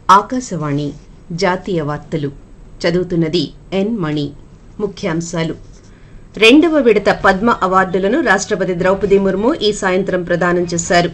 ఆకాశవాణి జాతీయ వార్తలు చదువుతున్నది ఎన్ మణి. ముఖ్యాంశాలు. 2వ విడత పద్మ అవార్డులను రాష్ట్రపతి ద్రౌపది ముర్ము ఈ సాయంత్రం ప్రదానం చేశారు.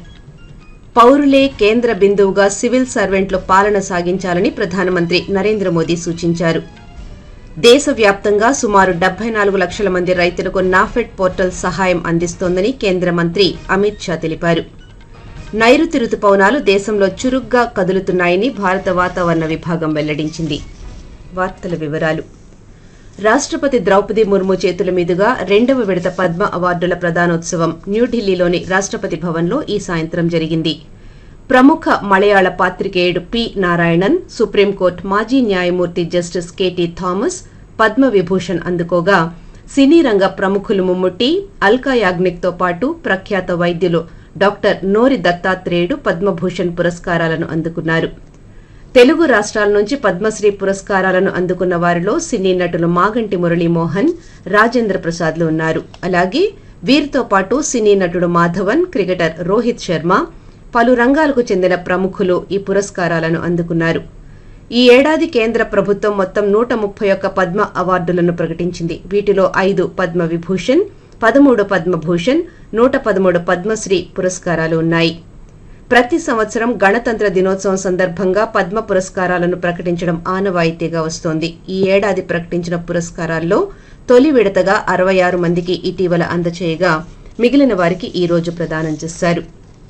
పౌరులే కేంద్ర బిందువుగా సివిల్ సర్వెంట్లు పాలన సాగించాలని ప్రధానమంత్రి నరేంద్ర మోదీ సూచించారు. దేశవ్యాప్తంగా సుమారు 74 లక్షల మంది రైతులకు నాఫెడ్ పోర్టల్ సహాయం అందిస్తోందని కేంద్ర మంత్రి అమిత్ షా తెలిపారు. నైరుతి రుతుపవనాలు దేశంలో చురుగ్గా కదులుతున్నాయని భారత వాతావరణ విభాగం వెల్లడించింది. వార్తల వివరాలు. రాష్ట్రపతి ద్రౌపది ముర్ము చేతుల మీదుగా 2వ విడత పద్మ అవార్డుల ప్రదానోత్సవం న్యూఢిల్లీలోని రాష్ట్రపతి భవన్లో ఈ సాయంత్రం జరిగింది. ప్రముఖ మలయాళ పాత్రికేయుడు పి. నారాయణన్, సుప్రీంకోర్టు మాజీ న్యాయమూర్తి justice KT Thomas Padma Vibhushan అందుకోగా, సినీ రంగ ప్రముఖులు ముమ్ముట్టి, అల్కా యాగ్నిక్తో పాటు ప్రఖ్యాత వైద్యులు డాక్టర్ నోరి దత్తాత్రేయుడు పద్మభూషణ్ పురస్కారాలను అందుకున్నారు. తెలుగు రాష్ట్రాల నుంచి పద్మశ్రీ పురస్కారాలను అందుకున్న వారిలో సినీ నటులు మాగంటి మురళీమోహన్, రాజేంద్ర ప్రసాద్లు ఉన్నారు. అలాగే వీరితో పాటు సినీ నటుడు మాధవన్, క్రికెటర్ రోహిత్ శర్మ, పలు రంగాలకు చెందిన ప్రముఖులు ఈ పురస్కారాలను అందుకున్నారు. ఈ ఏడాది కేంద్ర ప్రభుత్వం మొత్తం 131 పద్మ అవార్డులను ప్రకటించింది. వీటిలో 5 పద్మ విభూషణ్, 13 పద్మభూషణ్, 113 పద్మశ్రీ పురస్కారాలు ఉన్నాయి. ప్రతి సంవత్సరం గణతంత్ర దినోత్సవం సందర్భంగా పద్మ పురస్కారాలను ప్రకటించడం ఆనవాయితీగా వస్తోంది. ఈ ఏడాది ప్రకటించిన పురస్కారాల్లో తొలి విడతగా 66 మందికి ఇటీవల అందచేయగా, మిగిలిన వారికి ఈ రోజు ప్రదానం చేశారు.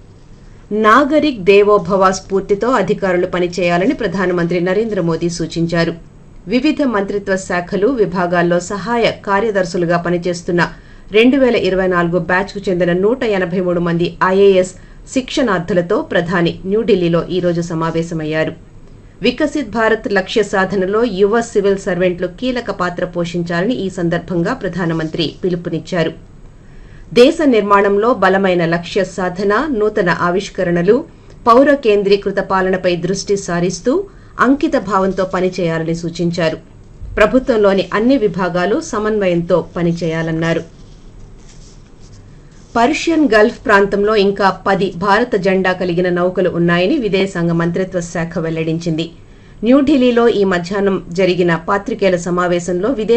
నాగరిక్ దేవోభవ స్ఫూర్తితో అధికారులు పనిచేయాలని ప్రధానమంత్రి నరేంద్ర మోదీ సూచించారు. వివిధ మంత్రిత్వ శాఖలు, విభాగాల్లో సహాయ కార్యదర్శులుగా పనిచేస్తున్న 2024 బ్యాచ్కు చెందిన 183 మంది ఐఏఎస్ శిక్షణార్థులతో ప్రధాని న్యూఢిల్లీలో ఈ రోజు సమావేశమయ్యారు. వికసిత్ భారత్ లక్ష్య సాధనలో యువ సివిల్ సర్వెంట్లు కీలక పాత్ర పోషించాలని ఈ సందర్భంగా ప్రధానమంత్రి పిలుపునిచ్చారు. దేశ నిర్మాణంలో బలమైన లక్ష్య సాధన, నూతన ఆవిష్కరణలు, పౌర కేంద్రీకృత పాలనపై దృష్టి సారిస్తూ అంకిత భావంతో పనిచేయాలని సూచించారు. ప్రభుత్వంలోని అన్ని విభాగాలు సమన్వయంతో పనిచేయాలన్నారు. పర్షియన్ గల్ఫ్ ప్రాంతంలో ఇంకా 10 భారత జెండా కలిగిన నౌకలు ఉన్నాయని విదేశాంగ మంత్రిత్వ శాఖ వెల్లడించింది. న్యూఢిల్లీలో ఈ మధ్యాహ్నం జరిగిన పాత్రికేయుల సమావేశంలో